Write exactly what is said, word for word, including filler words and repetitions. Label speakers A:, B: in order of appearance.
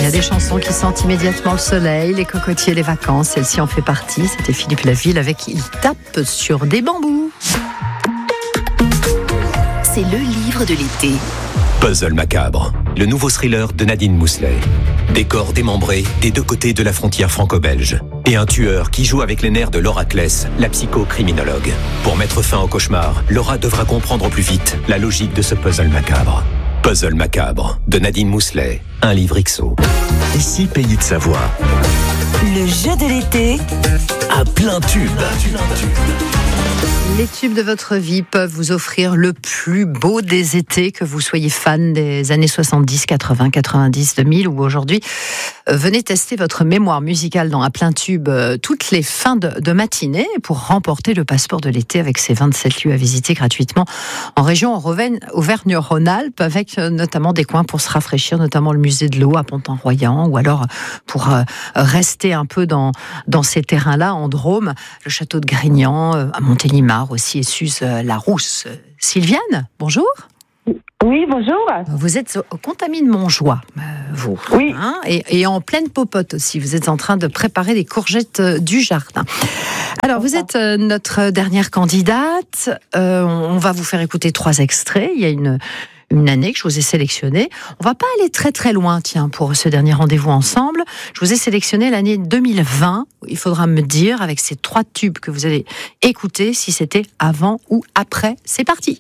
A: y a des chansons qui sentent immédiatement le soleil, les cocotiers, les vacances. Celle-ci en fait partie. C'était Philippe Laville avec Il tape sur des bambous.
B: C'est le livre de l'été.
C: Puzzle macabre, le nouveau thriller de Nadine Mousselet. Décor démembré des deux côtés de la frontière franco-belge. Et un tueur qui joue avec les nerfs de Laura Kless, la psychocriminologue. Pour mettre fin au cauchemar, Laura devra comprendre au plus vite la logique de ce puzzle macabre. Puzzle macabre, de Nadine Mousselet, un livre X O. Ici, Pays de Savoie.
B: Le jeu de l'été
C: À plein tube.
A: Les tubes de votre vie peuvent vous offrir le plus beau des étés, que vous soyez fan des années soixante-dix, quatre-vingts, quatre-vingt-dix, deux mille ou aujourd'hui. Venez tester votre mémoire musicale dans À plein tube toutes les fins de, de matinée pour remporter le passeport de l'été avec ces vingt-sept lieux à visiter gratuitement en région Auvergne-Rhône-Alpes, avec notamment des coins pour se rafraîchir, notamment le musée de l'eau à Pont-en-Royan, ou alors pour rester un peu dans, dans ces terrains-là en Drôme, le château de Grignan, à Montélimar aussi, et Suse-la-Rousse. Sylviane, bonjour.
D: Oui, bonjour.
A: Vous êtes au Contamine Montjoie, euh, vous.
D: Oui.
A: Hein, et, et en pleine popote aussi. Vous êtes en train de préparer les courgettes euh, du jardin. Alors, vous êtes euh, notre dernière candidate. Euh, on va vous faire écouter trois extraits. Il y a une, une année que je vous ai sélectionnée. On va pas aller très très loin, tiens, pour ce dernier rendez-vous ensemble. Je vous ai sélectionné l'année deux mille vingt. Il faudra me dire, avec ces trois tubes que vous allez écouter, si c'était avant ou après. C'est parti.